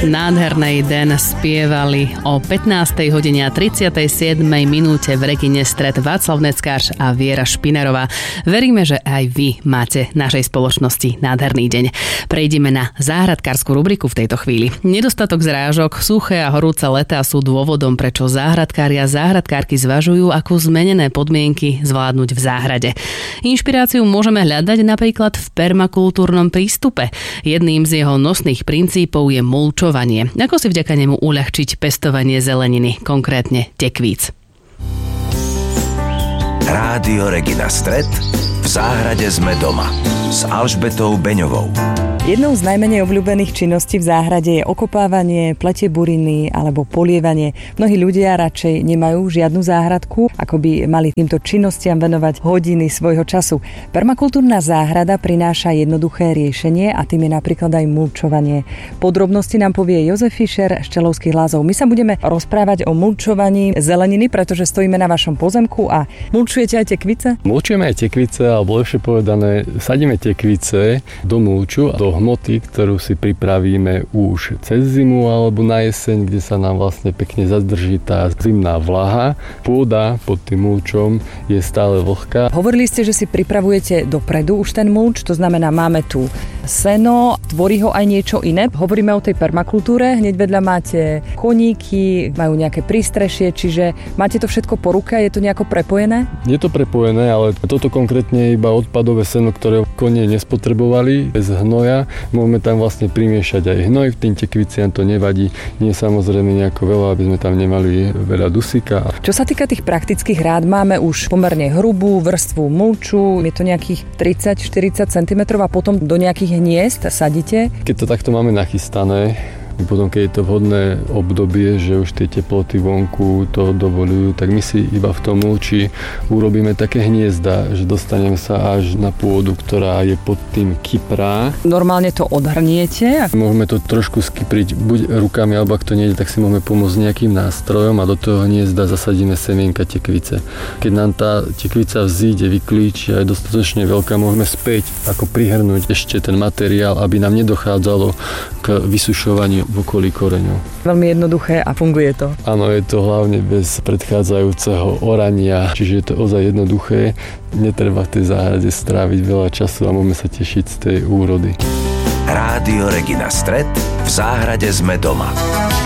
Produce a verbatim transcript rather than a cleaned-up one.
nádhernej Den spievali o pätnástej hodine a tridsiatej siedmej minúte v Regine Stred Václav Neckář a Viera Špinerová. Veríme, že aj vy máte našej spoločnosti nádherný deň. Prejdime na záhradkárskú rubriku v tejto chvíli. Nedostatok zrážok, suché a horúce letá sú dôvodom, prečo záhradkári a záhradkárky zvažujú, ako zmenené podmienky zvládnuť v záhrade. Inšpiráciu môžeme hľadať napríklad v permakultúrnom prístupe. Jedným z jeho nosných princípov je mulčovanie. Ako si vďaka nemu uľahčiť pestovanie zeleniny, konkrétne tekvíc. Rádio Regina Stred. V záhrade sme doma s Alžbetou Beňovou. Jednou z najmenej obľúbených činností v záhrade je okopávanie, pletie buriny alebo polievanie. Mnohí ľudia radšej nemajú žiadnu záhradku, ako by mali týmto činnostiam venovať hodiny svojho času. Permakultúrna záhrada prináša jednoduché riešenie a tým je napríklad aj mulčovanie. Podrobnosti nám povie Jozef Fischer z Čelovských Lázov. My sa budeme rozprávať o mulčovaní zeleniny, pretože stojíme na vašom pozemku a mulčujete aj tekvice? Mulčujeme aj tekvice, alebo lepšie povedané, sadíme tekvice do mulču, do hmoty, ktorú si pripravíme už cez zimu alebo na jeseň, kde sa nám vlastne pekne zadrží tá zimná vlaha. Pôda pod tým mulčom je stále vlhká. Hovorili ste, že si pripravujete dopredu už ten mulč, to znamená, máme tu seno, tvorí ho aj niečo iné. Hovoríme o tej permakultúre, hneď vedľa máte koníky, majú nejaké prístrešie, čiže máte to všetko po ruke, je to nejako prepojené? Je to prepojené, ale toto konkrétne je iba odpadové seno, ktoré konie nespotrebovali bez hnoja. Môžeme tam vlastne primiešať aj hnoj, v tým tekviciam to nevadí. Nie je samozrejme nejako veľa, aby sme tam nemali veľa dusíka. Čo sa týka tých praktických rád, máme už pomerne hrubú vrstvu mulču, je to nejakých tridsať až štyridsať centimetrov a potom do nejakých hniezd sadíte. Keď to takto máme nachystané, potom keď je to vhodné obdobie, že už tie teploty vonku to dovolujú, tak my si iba v tom mulči urobíme také hniezda, že dostaneme sa až na pôdu, ktorá je pod tým kyprá. Normálne to odhrniete? Môžeme to trošku skypriť buď rukami, alebo ak to nejde, tak si môžeme pomôcť nejakým nástrojom a do toho hniezda zasadíme semienka tekvice. Keď nám tá tekvica vzíde, vyklíči a je dostatočne veľká, môžeme späť ako prihrnúť ešte ten materiál, aby nám nedochádzalo k vysušovaniu v okolí koreňov. Veľmi jednoduché a funguje to. Áno, je to hlavne bez predchádzajúceho orania, čiže je to ozaj jednoduché. Netreba v tej záhrade stráviť veľa času a môžeme sa tešiť z tej úrody. Rádio Regina Stred. V záhrade sme doma.